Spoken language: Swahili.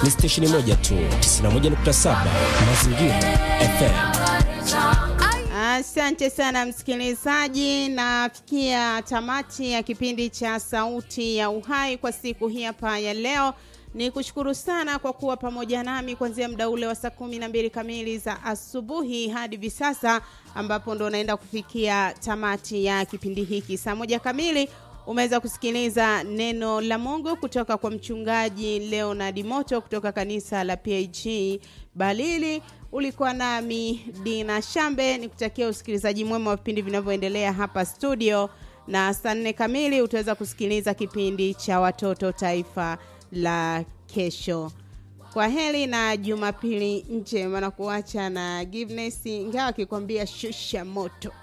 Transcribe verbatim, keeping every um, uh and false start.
ni station moja tu, tisini na moja nukta saba Mazingira F M. Asante sana msikilizaji, nafikia tamati ya kipindi cha Sauti ya Uhai kwa siku hii hapa ya leo. Ni kushukuru sana kwa kuwa pamoja nami kuanzia muda ule wa saa kumi na mbili kamili za asubuhi hadi hivi sasa, ambapo ndo naenda kufikia tamati ya kipindi hiki. Saa moja kamili umeweza kusikiliza neno la Mungu kutoka kwa mchungaji Leonard Moto kutoka kanisa la P A G Balili. Ulikuwa nami Dina Shambe, nikutakia usikilizaji mwema wa vipindi vinavyoendelea hapa studio, na saa nne kamili utaweza kusikiliza kipindi cha watoto taifa la kesho. Kwa heri na Jumapili njema, na kuacha na Giveness ingawa akikwambia shusha moto.